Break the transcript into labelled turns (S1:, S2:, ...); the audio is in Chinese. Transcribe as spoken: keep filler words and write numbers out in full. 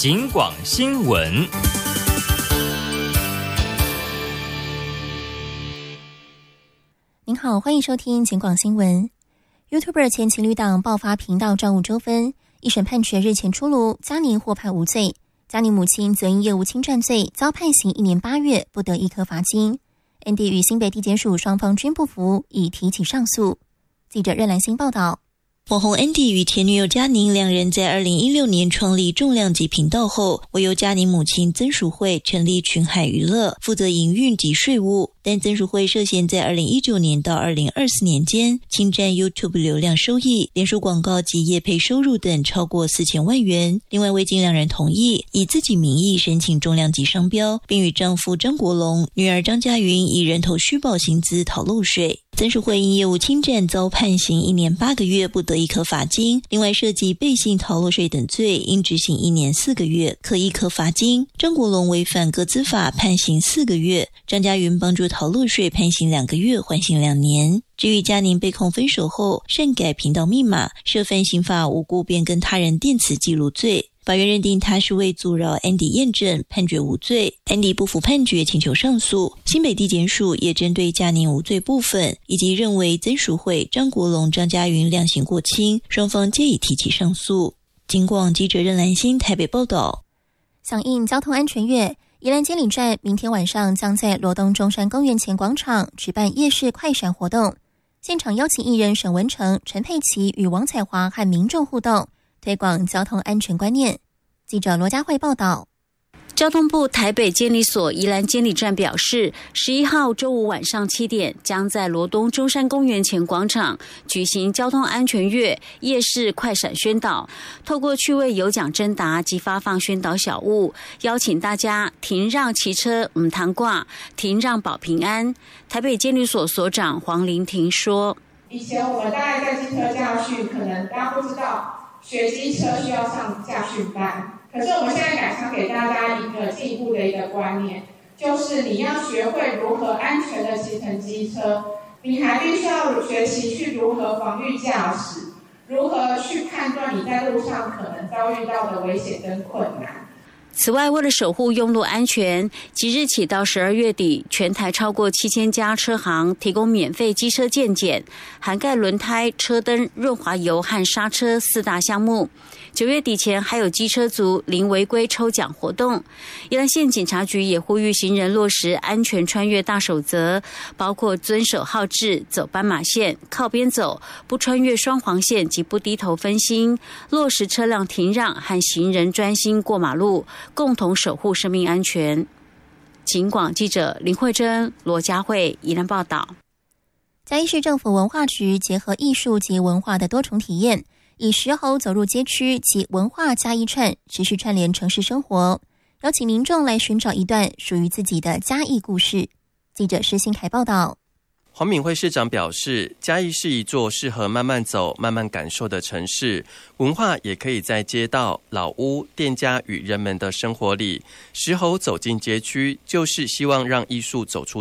S1: 警广新闻。
S2: 您好，欢迎收听警广新闻。YouTuber 前情侣档爆发频道账务纠纷，一审判决日前出炉，佳宁获判无罪，佳宁母亲则因业务侵占罪遭判刑一年八月，不得一颗罚金。Andy 与新北地检署双方均不服，已提起上诉。记者任兰心报道。
S3: 网红 Andy 与前女友佳宁两人在二零一六年创立重量级频道后，委由佳宁母亲曾淑慧成立群海娱乐，负责营运及税务。但曾淑慧涉嫌在二零一九年到二零二四年间侵占 YouTube 流量收益、脸书广告及业配收入等超过四千万元。另外，未经两人同意，以自己名义申请重量级商标，并与丈夫张国龙、女儿张佳云以人头虚报薪资讨漏税。曾淑慧因业务侵占遭判刑一年八个月，不得一颗罚金。另外涉及背信逃漏税等罪，应执行一年四个月，可一颗罚金。张国龙违反个资法，判刑四个月。张佳云帮助逃漏税，判刑两个月，缓刑两年。至于佳宁被控分手后擅改频道密码，涉犯刑法无故变更他人电磁记录罪。法院认定他是为阻扰 Andy 验证，判决无罪。Andy 不服判决，请求上诉。新北地检署也针对佳宁无罪部分，以及认为曾淑慧、张国龙、张佳云量刑过轻，双方皆已提起上诉。警广记者任兰心台北报道。
S2: 响应交通安全月，宜兰监理站明天晚上将在罗东中山公园前广场举办夜市快闪活动，现场邀请艺人沈文成、陈佩琪与王彩华和民众互动，推广交通安全观念。记者罗佳慧报道。
S4: 交通部台北监理所宜兰监理站表示，十一号周五晚上七点，将在罗东中山公园前广场举行交通安全月夜市快闪宣导，透过趣味有奖征答及发放宣导小物，邀请大家停让骑车唔通挂，停让保平安。台北监理所所长黄玲婷说：“
S5: 以前我们大概在机车驾训，可能大家不知道学机车需要上驾训班。”可是我们现在改想给大家一个进一步的一个观念，就是你要学会如何安全的骑乘机车，你还必须要学习去如何防御驾驶，如何去判断你在路上可能遭遇到的危险跟困难。
S4: 此外，为了守护用路安全，即日起到十二月底，全台超过七千家车行提供免费机车健检，涵盖轮胎、车灯、润滑油和刹车四大项目。九月底前还有机车族零违规抽奖活动。宜兰县警察局也呼吁行人落实安全穿越大守则，包括遵守号志、走斑马线、靠边走、不穿越双黄线及不低头分心，落实车辆停让和行人专心过马路，共同守护生命安全。警广记者林慧珍、罗佳慧宜兰报道。
S2: 嘉义市政府文化局结合艺术及文化的多重体验，以石猴走入街区及文化嘉义串，持续串联城市生活，邀请民众来寻找一段属于自己的嘉义故事。记者施新凯报道。
S6: 黄敏惠市长表示，嘉义是一座适合慢慢走、慢慢感受的城市，文化也可以在街道、老屋、店家与人们的生活里。石猴走进街区，就是希望让艺术走出